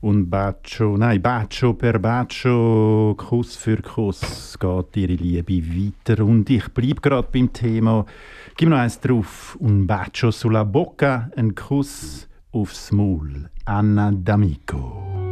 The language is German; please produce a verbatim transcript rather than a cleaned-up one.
Und Bacio, nein, Bacio per Bacio, Kuss für Kuss geht ihre Liebe weiter. Und ich bleibe gerade beim Thema. Gib noch eins drauf. Un bacio sulla bocca, ein Kuss aufs Maul. Anna D'Amico.